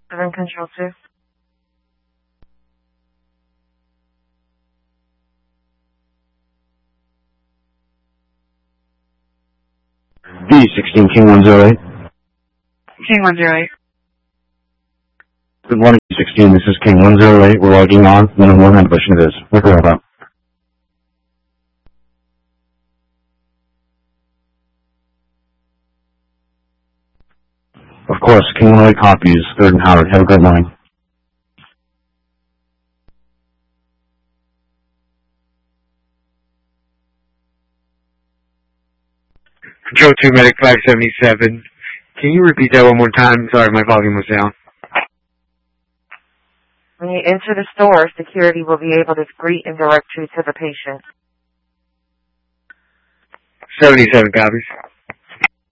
7 Control 2. B16 King 108. King 108. Good morning, B16. This is King 108. We're logging on. 1-1 ambush it is. Look around up. Of course, King 108 copies. 3rd and Howard. Have a great morning. Control 2, Medic 577. Can you repeat that one more time? Sorry, my volume was down. When you enter the store, security will be able to greet and direct you to the patient. 77 copies.